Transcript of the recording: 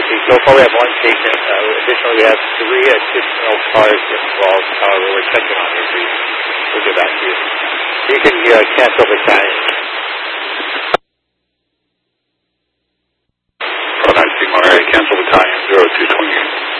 So far we have one taken. Additionally, we have 3 additional cars involved. However, we're checking on these. We'll get back to you. You can cancel the time. Pro 19 Monterey, cancel the time 0228.